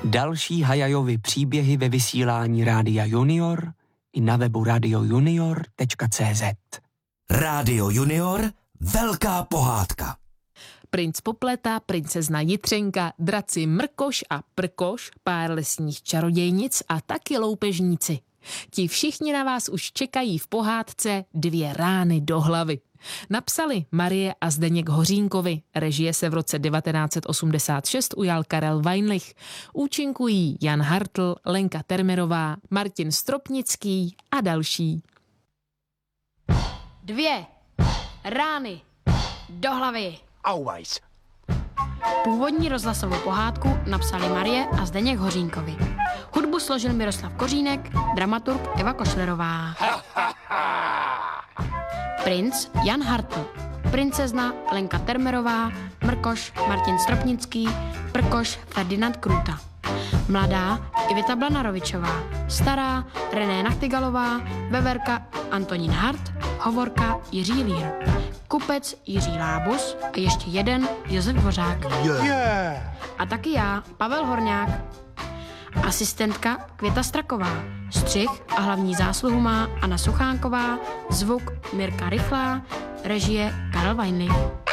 Další Hayajovy příběhy ve vysílání Rádia Junior i na webu radiojunior.cz. Rádio Junior, velká pohádka. Princ Popleta, princezna Jitřenka, draci Mrkoš a Prkoš, pár lesních čarodějnic a taky loupežníci. Ti všichni na vás už čekají v pohádce 2 rány do hlavy. Napsali Marie a Zdeněk Hořínkovi, režie se v roce 1986 ujal Karel Weinlich, účinkují Jan Hartl, Lenka Termerová, Martin Stropnický a další. 2 rány do hlavy. Auweis. Původní rozhlasovou pohádku napsali Marie a Zdeněk Hořínkovi. Hudbu složil Miroslav Kořínek, dramaturg Eva Košlerová. Princ Jan Hartl, princezna Lenka Termerová, Mrkoš Martin Stropnický, Prkoš Ferdinand Krůta. Mladá Iveta Blanarovičová, stará René Nachtigalová, veverka Antonín Hart, hovorka Jiří Lír, kupec Jiří Lábus a ještě jeden Josef Dvořák. A taky já, Pavel Horňák. Asistentka Květa Straková, střih a hlavní zásluhu má Anna Suchánková, zvuk Mirka Rychlá, režie Karel Weinlich.